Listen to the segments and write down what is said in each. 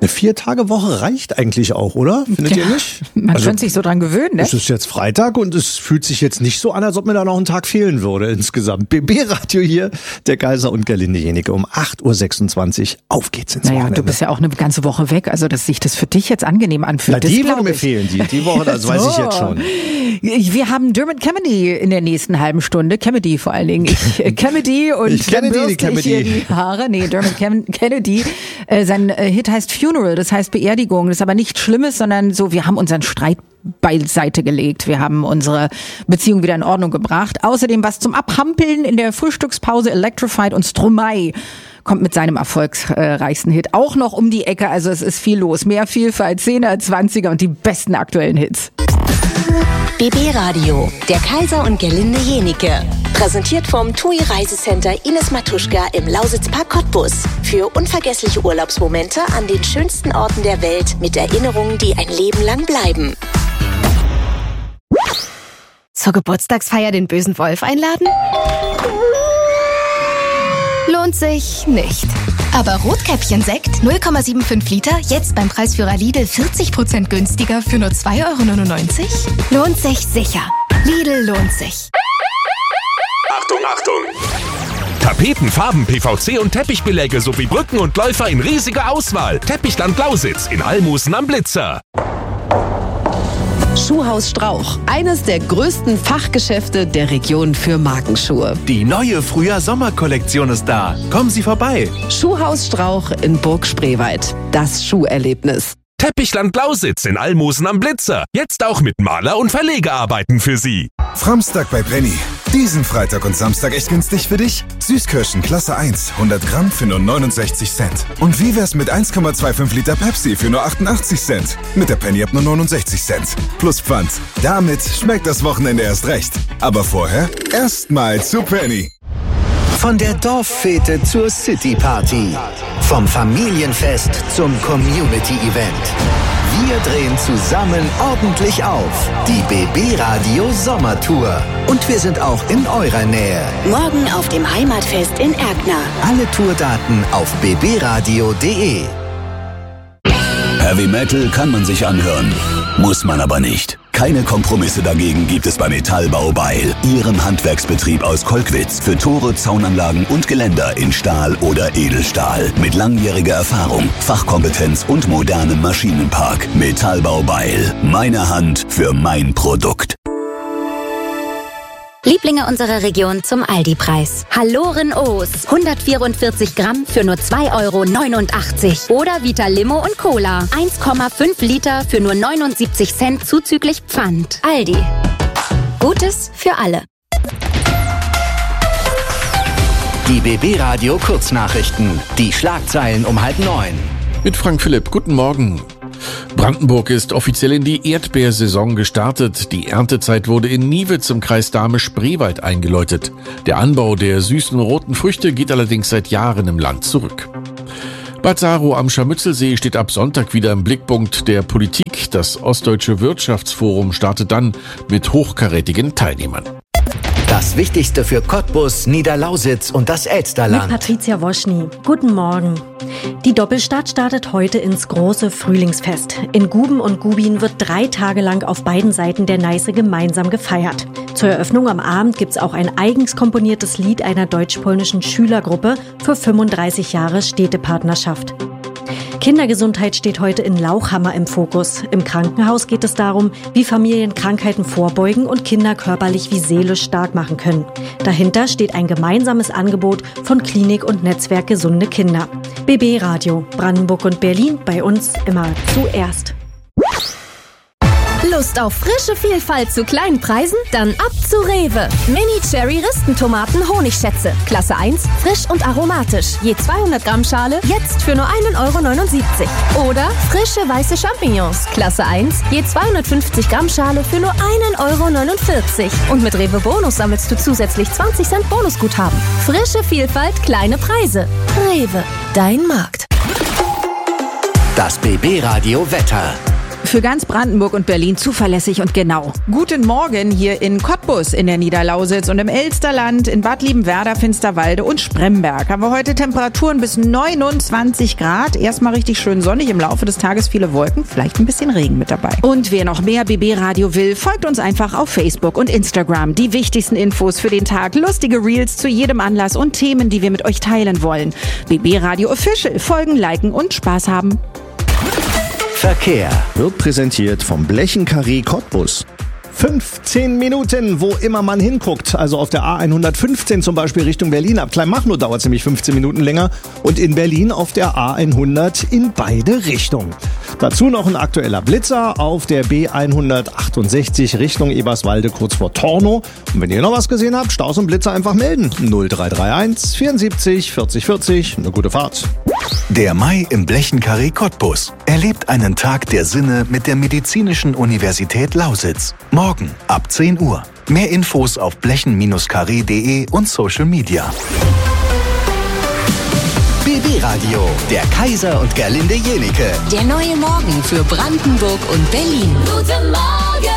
Eine 4-Tage-Woche reicht eigentlich auch, oder? Findet ihr nicht? Man könnte sich so dran gewöhnen, ne? Es ist jetzt Freitag und es fühlt sich jetzt nicht so an, als ob mir da noch ein Tag fehlen würde insgesamt. BB-Radio hier, der Kaiser und Gerlinde Jennecke um 8.26 Uhr. Auf geht's ins Wochenende. Du bist ja auch eine ganze Woche weg, also dass sich das für dich jetzt angenehm anfühlt. Na, die würde mir fehlen, die Woche, das weiß ich jetzt schon. Wir haben Dermot Kennedy in der nächsten halben Stunde. Kennedy vor allen Dingen. Kennedy und ich kenne dann die bürste ich hier die Haare. Nee, Dermot Kennedy. Sein Hit heißt Funeral, das heißt Beerdigung. Das ist aber nichts Schlimmes, sondern so, wir haben unseren Streit beiseite gelegt. Wir haben unsere Beziehung wieder in Ordnung gebracht. Außerdem was zum Abhampeln in der Frühstückspause. Electrified und Stromae kommt mit seinem erfolgreichsten Hit auch noch um die Ecke. Also es ist viel los. Mehr Vielfalt, 10er, 20er und die besten aktuellen Hits. BB Radio, der Kaiser und Gerlinde Jennecke. Präsentiert vom TUI Reisecenter Ines Matuschka im Lausitzpark Cottbus. Für unvergessliche Urlaubsmomente an den schönsten Orten der Welt mit Erinnerungen, die ein Leben lang bleiben. Zur Geburtstagsfeier den bösen Wolf einladen? Lohnt sich nicht. Aber Rotkäppchen-Sekt 0,75 Liter, jetzt beim Preisführer Lidl 40% günstiger für nur 2,99 €? Lohnt sich sicher. Lidl lohnt sich. Achtung, Achtung! Tapeten, Farben, PVC und Teppichbeläge sowie Brücken und Läufer in riesiger Auswahl. Teppichland Lausitz in Almosen am Blitzer. Schuhhaus Strauch, eines der größten Fachgeschäfte der Region für Markenschuhe. Die neue Frühjahr-Sommer-Kollektion ist da. Kommen Sie vorbei. Schuhhaus Strauch in Burg Spreewald. Das Schuherlebnis. Teppichland Lausitz in Almosen am Blitzer. Jetzt auch mit Maler- und Verlegerarbeiten für Sie. Framstag bei Penny. Diesen Freitag und Samstag echt günstig für dich? Süßkirschen Klasse 1, 100 Gramm für nur 69 Cent. Und wie wär's mit 1,25 Liter Pepsi für nur 88 Cent? Mit der Penny ab nur 69 Cent. Plus Pfand. Damit schmeckt das Wochenende erst recht. Aber vorher erstmal zu Penny. Von der Dorffete zur City-Party. Vom Familienfest zum Community-Event. Wir drehen zusammen ordentlich auf. Die BB Radio Sommertour. Und wir sind auch in eurer Nähe. Morgen auf dem Heimatfest in Erkner. Alle Tourdaten auf bbradio.de. Heavy Metal kann man sich anhören, muss man aber nicht. Keine Kompromisse dagegen gibt es bei Metallbau Beil, Ihrem Handwerksbetrieb aus Kolkwitz für Tore, Zaunanlagen und Geländer in Stahl oder Edelstahl. Mit langjähriger Erfahrung, Fachkompetenz und modernem Maschinenpark. Metallbau Beil, meine Hand für mein Produkt. Lieblinge unserer Region zum Aldi-Preis. Halloren O's. 144 Gramm für nur 2,89 €. Oder Vita Limo und Cola. 1,5 Liter für nur 79 Cent zuzüglich Pfand. Aldi. Gutes für alle. Die BB Radio Kurznachrichten. Die Schlagzeilen um 8:30. Mit Frank Philipp, guten Morgen. Brandenburg ist offiziell in die Erdbeersaison gestartet. Die Erntezeit wurde in Niewitz im Kreis Dahme-Spreewald eingeläutet. Der Anbau der süßen roten Früchte geht allerdings seit Jahren im Land zurück. Bad Saro am Scharmützelsee steht ab Sonntag wieder im Blickpunkt der Politik. Das Ostdeutsche Wirtschaftsforum startet dann mit hochkarätigen Teilnehmern. Das Wichtigste für Cottbus, Niederlausitz und das Elsterland. Mit Patricia Woschny. Guten Morgen. Die Doppelstadt startet heute ins große Frühlingsfest. In Guben und Gubin wird 3 Tage lang auf beiden Seiten der Neiße gemeinsam gefeiert. Zur Eröffnung am Abend gibt's auch ein eigens komponiertes Lied einer deutsch-polnischen Schülergruppe für 35 Jahre Städtepartnerschaft. Kindergesundheit steht heute in Lauchhammer im Fokus. Im Krankenhaus geht es darum, wie Familien Krankheiten vorbeugen und Kinder körperlich wie seelisch stark machen können. Dahinter steht ein gemeinsames Angebot von Klinik und Netzwerk Gesunde Kinder. BB Radio, Brandenburg und Berlin, bei uns immer zuerst. Lust auf frische Vielfalt zu kleinen Preisen? Dann ab zu Rewe. Mini-Cherry-Ristentomaten Honigschätze. Klasse 1, frisch und aromatisch. Je 200 Gramm Schale, jetzt für nur 1,79 € Oder frische weiße Champignons. Klasse 1, je 250 Gramm Schale für nur 1,49 € Und mit Rewe Bonus sammelst du zusätzlich 20 Cent Bonusguthaben. Frische Vielfalt, kleine Preise. Rewe, dein Markt. Das BB Radio Wetter. Für ganz Brandenburg und Berlin zuverlässig und genau. Guten Morgen hier in Cottbus in der Niederlausitz und im Elsterland, in Bad Liebenwerda, Finsterwalde und Spremberg. Haben wir heute Temperaturen bis 29 Grad. Erstmal richtig schön sonnig, im Laufe des Tages viele Wolken, vielleicht ein bisschen Regen mit dabei. Und wer noch mehr BB-Radio will, folgt uns einfach auf Facebook und Instagram. Die wichtigsten Infos für den Tag, lustige Reels zu jedem Anlass und Themen, die wir mit euch teilen wollen. BB-Radio Official. Folgen, liken und Spaß haben. Verkehr wird präsentiert vom Blechenkarree Cottbus. 15 Minuten, wo immer man hinguckt. Also auf der A115 zum Beispiel Richtung Berlin. Ab Kleinmachnow dauert es nämlich 15 Minuten länger. Und in Berlin auf der A100 in beide Richtungen. Dazu noch ein aktueller Blitzer auf der B168 Richtung Eberswalde kurz vor Tornow. Und wenn ihr noch was gesehen habt, Staus und Blitzer einfach melden. 0331 74 40 40. Eine gute Fahrt. Der Mai im Blechenkarree Cottbus. Erlebt einen Tag der Sinne mit der Medizinischen Universität Lausitz. Morgen ab 10 Uhr. Mehr Infos auf blechen-karree.de und Social Media. BB Radio, der Kaiser und Gerlinde Jenike. Der neue Morgen für Brandenburg und Berlin. Guten Morgen!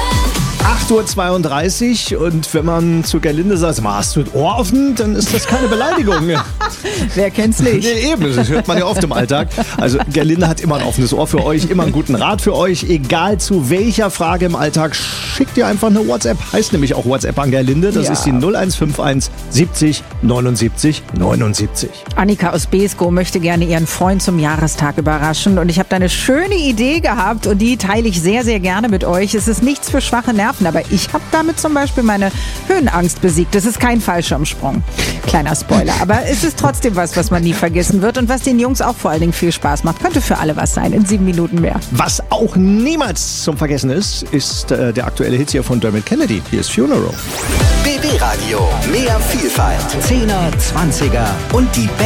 8.32 Uhr und wenn man zu Gerlinde sagt, hast du das Ohr offen, dann ist das keine Beleidigung. Wer kennt's nicht? Nee, eben, das hört man ja oft im Alltag. Also Gerlinde hat immer ein offenes Ohr für euch, immer einen guten Rat für euch, egal zu welcher Frage im Alltag, schickt ihr einfach eine WhatsApp, heißt nämlich auch WhatsApp an Gerlinde, das ist die 0151 70 79 79. Annika aus Beeskow möchte gerne ihren Freund zum Jahrestag überraschen und ich habe da eine schöne Idee gehabt und die teile ich sehr, sehr gerne mit euch. Es ist nichts für schwache Nerven, aber ich habe damit zum Beispiel meine Höhenangst besiegt. Das ist kein Fallschirmsprung. Kleiner Spoiler. Aber es ist trotzdem was man nie vergessen wird und was den Jungs auch vor allen Dingen viel Spaß macht. Könnte für alle was sein. In 7 Minuten mehr. Was auch niemals zum Vergessen ist der aktuelle Hit hier von Dermot Kennedy. Hier ist Funeral. BB Radio. Mehr Vielfalt. 10er, 20er und die